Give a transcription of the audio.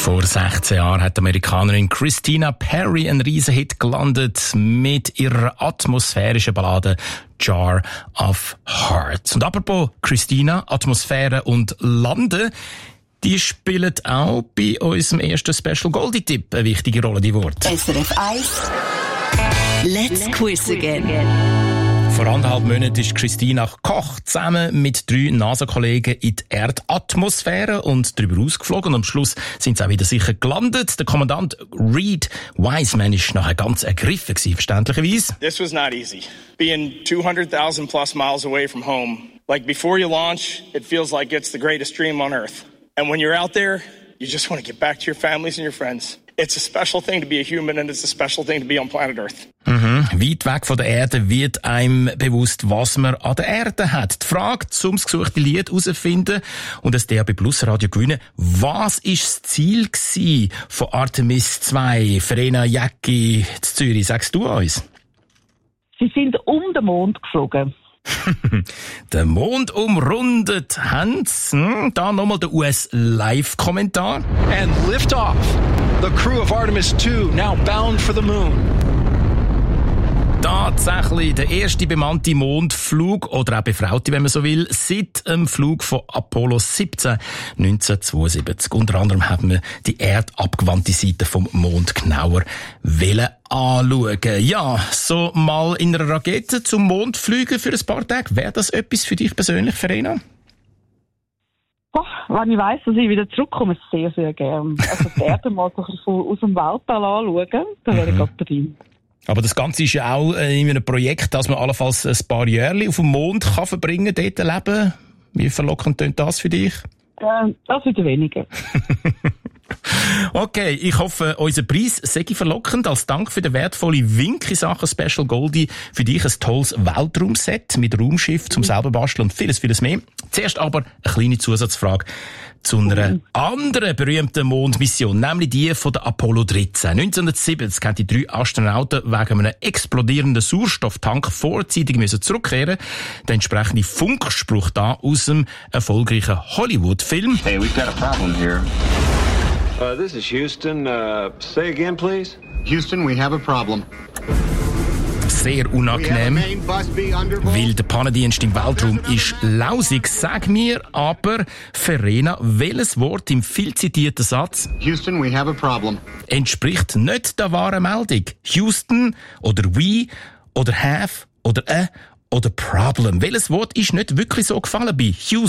Vor 16 Jahren hat die Amerikanerin Christina Perri einen Riesenhit gelandet mit ihrer atmosphärischen Ballade Jar of Hearts. Und apropos Christina, Atmosphäre und Landen, die spielen auch bei unserem ersten Special Goldie-Tipp eine wichtige Rolle, die Worte. SRF 1 Let's Quiz Again. Vor 1,5 Monaten ist Christina Koch zusammen mit 3 NASA-Kollegen in die Erdatmosphäre und darüber ausgeflogen. Und am Schluss sind sie auch wieder sicher gelandet. Der Kommandant Reed Wiseman ist nachher ganz ergriffen gewesen, verständlicherweise. This was not easy. Being 200,000 plus miles away from home. Like before you launch, it feels like it's the greatest dream on Earth. And when you're out there, you just want to get back to your families and your friends. It's a special thing to be a human and it's a special thing to be on planet Earth. Weit weg von der Erde wird einem bewusst, was man an der Erde hat. Die Frage, um das gesuchte Lied herauszufinden und das DAB Plus Radio gewinnen, was war das Ziel von Artemis 2, Verena Jäcki in Zürich? Sagst du uns? Sie sind um den Mond geflogen. Den Mond umrundet Hans. Da nochmal der US-Live-Kommentar. And liftoff. The crew of Artemis 2 now bound for the moon. Tatsächlich der erste bemannte Mondflug, oder auch befraute, wenn man so will, seit dem Flug von Apollo 17 1972. Unter anderem haben wir die erdabgewandte Seite vom Mond genauer anschauen. Ja, so mal in einer Rakete zum Mond fliegen für ein paar Tage, wäre das etwas für dich persönlich, Verena? Wenn ich weiss, dass ich wieder zurückkomme, sehr, sehr gern. Also die Erde mal so aus dem Weltall anschauen, dann wäre ich gerade dabei. Aber das Ganze ist ja auch in einem Projekt, dass man allenfalls ein paar Jahre auf dem Mond kann verbringen, dort leben. Wie verlockend klingt das für dich? Das wieder weniger. Okay, ich hoffe, unser Preis sei verlockend. Als Dank für den wertvollen Wink in Sachen Special Goldie für dich ein tolles Weltraumset mit Raumschiff zum selber basteln und vieles, vieles mehr. Zuerst aber eine kleine Zusatzfrage zu einer anderen berühmten Mondmission, nämlich die von der Apollo 13. 1970 haben die 3 Astronauten wegen einem explodierenden Sauerstofftank vorzeitig zurückkehren. Der entsprechende Funkspruch da aus dem erfolgreichen Hollywood-Film. Hey, we've got a problem here. This is Houston. Say again, please. Houston, we have a problem. Sehr unangenehm, weil der Pannendienst im Weltraum ist lausig. Sag mir aber, Verena, welches Wort im viel zitierten Satz Houston, we have a problem entspricht nicht der wahren Meldung? Houston oder we oder have oder a oder problem. Welches Wort ist nicht wirklich so gefallen bei Houston?